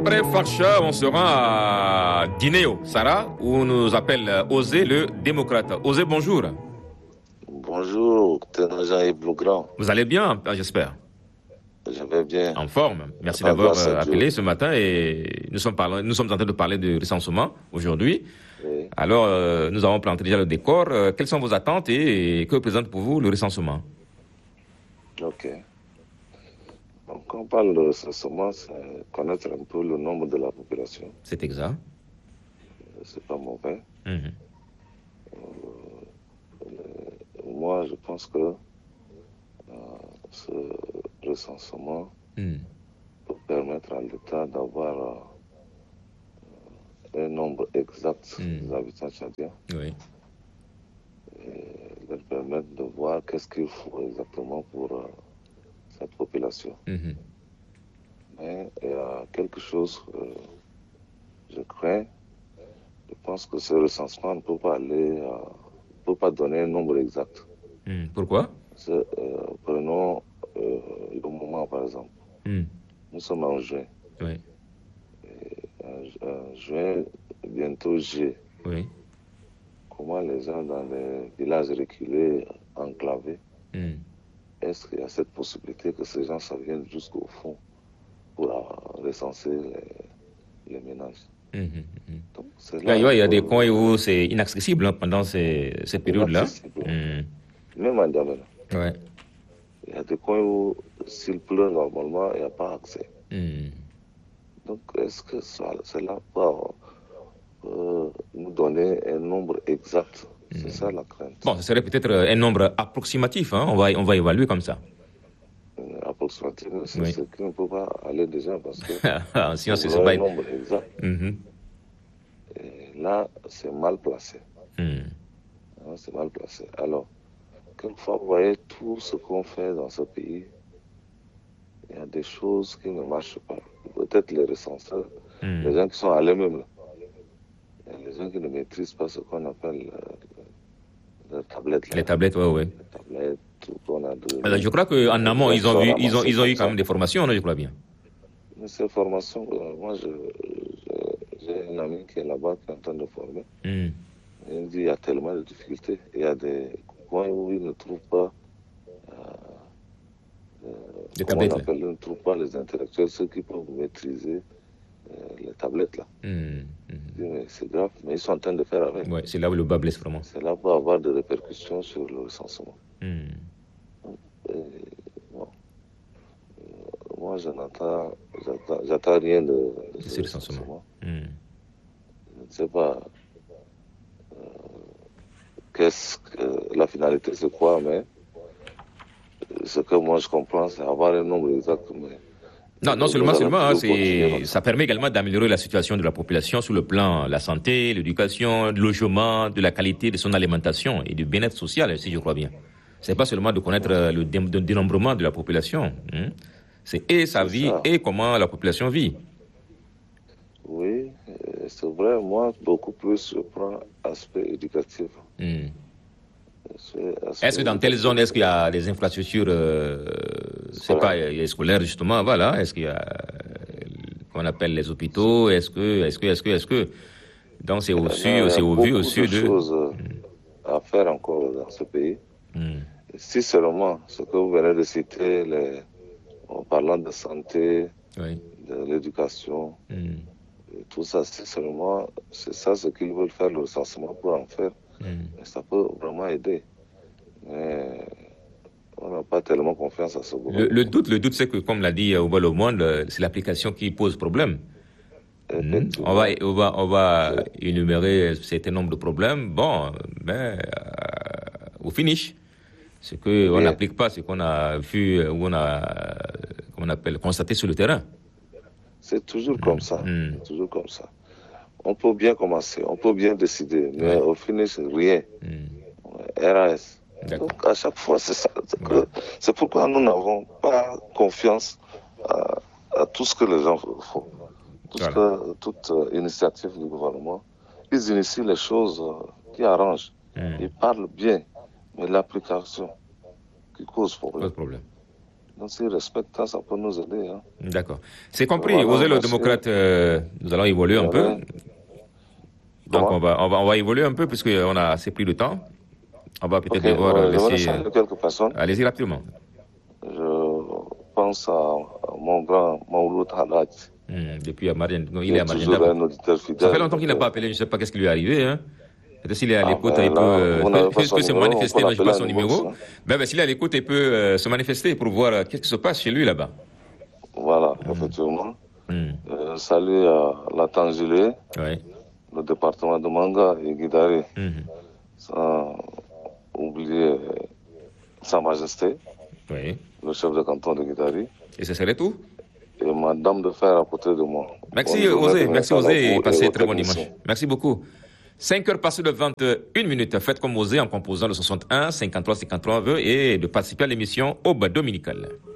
après Farsha, on sera à Guineo, Sarah, où on nous appelle Osé le démocrate. Osé, bonjour. Bonjour, Tenant Jean-Yves Legrand. Vous allez bien, j'espère? Je vais bien. En forme. Merci d'avoir appelé ce matin et nous sommes en train de parler de recensement aujourd'hui. Oui. Alors, nous avons planté déjà le décor. Quelles sont vos attentes et que représente pour vous le recensement? Ok. Donc, quand on parle de recensement, c'est connaître un peu le nombre de la population. C'est exact. C'est pas mauvais. Mhm. Moi, je pense que ce recensement peut permettre à l'État d'avoir un nombre exact des habitants tchadiens. Oui. Et leur permettre de voir qu'est-ce qu'il faut exactement pour cette population. Mais il y a quelque chose que je crains. Je pense que ce recensement ne peut pas peut pas donner un nombre exact. Pourquoi? Prenons le moment, par exemple. Nous sommes en juin. Oui. En juin, bientôt J. Oui. Comment les gens dans les villages reculés, enclavés, est-ce qu'il y a cette possibilité que ces gens viennent jusqu'au fond pour recenser les ménages? Donc, il y a des coins où c'est inaccessible pendant ces périodes-là. Même en Djamena. Ouais. Il y a des coins où, s'il pleut normalement, il n'y a pas accès. Donc, est-ce que cela peut nous donner un nombre exact? C'est ça la crainte. Bon, ce serait peut-être un nombre approximatif. Hein? On va évaluer comme ça. Approximatif, c'est ce qui ne peut pas aller déjà parce que sinon, c'est pas pas un nombre exact. Et là, c'est mal placé. C'est mal placé. Alors, quelquefois, vous voyez tout ce qu'on fait dans ce pays, il y a des choses qui ne marchent pas. Peut-être les recenseurs, les gens qui sont à l'eux-mêmes, il y a les gens qui ne maîtrisent pas ce qu'on appelle les tablettes. Les tablettes, oui. Les tablettes, tout qu'on a de... Alors, je crois qu'en amont, ils ont eu quand même des formations, non, je crois bien. Mais ces formations, moi, j'ai un ami qui est là-bas, qui est en train de former. Il dit qu'il y a tellement de difficultés. Il y a des coins où ils ne trouvent pas... des tablettes, ils ne trouvent pas les intellectuels, ceux qui peuvent maîtriser les tablettes, là. Mais c'est grave, mais ils sont en train de faire avec. Ouais, c'est là où le bas blesse vraiment. C'est là pour avoir des répercussions sur le recensement. Moi, j'attends rien de ce recensement. Je ne sais pas la finalité, c'est quoi, mais ce que moi je comprends, c'est avoir un nombre exact. Mais non seulement, ça permet également d'améliorer la situation de la population sur le plan de la santé, l'éducation, du logement, de la qualité de son alimentation et du bien-être social, si je crois bien. C'est pas seulement de connaître le dénombrement de la population. C'est sa vie et comment la population vit. Oui, c'est vrai. Moi, beaucoup plus, je prends l'aspect éducatif. Est-ce que dans telle zone, est-ce qu'il y a des infrastructures, scolaires justement, voilà. Est-ce qu'il y a qu'on appelle les hôpitaux? Est-ce que donc c'est au sud, c'est au vu, au sud. Il y a beaucoup de choses à faire encore dans ce pays. Si seulement ce que vous venez de citer, en parlant de santé, de l'éducation, et tout ça, c'est ça ce qu'ils veulent faire, le recensement pour en faire. Et ça peut vraiment aider. Mais on n'a pas tellement confiance à ce gouvernement. Le doute, c'est que, comme l'a dit Oubal au Monde, c'est l'application qui pose problème. On va énumérer un certain nombre de problèmes. Bon, mais au finish, ce qu'on n'applique pas, ce qu'on a vu, ou on appelle, constaté sur le terrain. C'est toujours comme ça. Toujours comme ça. On peut bien commencer, on peut bien décider, mais au finish, rien. RAS. Donc, à chaque fois, c'est ça. C'est pourquoi nous n'avons pas confiance à tout ce que les gens font. Toute initiative du gouvernement, ils initient les choses qui arrangent. Ils parlent bien, mais l'application qui cause problème. Donc, s'il respecte ça peut nous aider. Hein. D'accord. C'est compris. Osez le démocrate, nous allons évoluer un peu. Donc, on va évoluer un peu puisqu'on a assez pris de temps. On va peut-être devoir laisser... quelques personnes. Allez-y rapidement. Je pense à mon grand Mauloud Haddad. Depuis il est à Mariendam. Ça fait longtemps qu'il n'a pas appelé, je ne sais pas qu'est-ce qui lui est arrivé. Hein. Peut-être s'il est à l'écoute, il peut se manifester. Je n'ai pas son numéro. Ben, s'il est à l'écoute, il peut se manifester pour voir qu'est-ce qui se passe chez lui là-bas. Voilà, effectivement. Salut à la Tangilé, le département de Manga et Guidari. Sans oublier Sa Majesté, le chef de canton de Guidari. Et ce serait tout? Et ma dame de fer à côté de moi. Merci Osé, et passez très bon dimanche. Merci beaucoup. 5h passées de 21 minutes. Faites comme Osé en composant le 61 53 53 et de participer à l'émission Aube Dominicale.